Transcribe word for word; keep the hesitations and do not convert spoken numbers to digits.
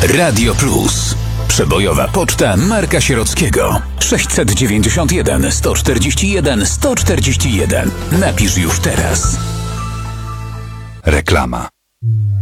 Radio Plus. Przebojowa poczta Marka Sierockiego. sześćset dziewięćdziesiąt jeden sto czterdzieści jeden sto czterdzieści jeden. Napisz już teraz. Reklama.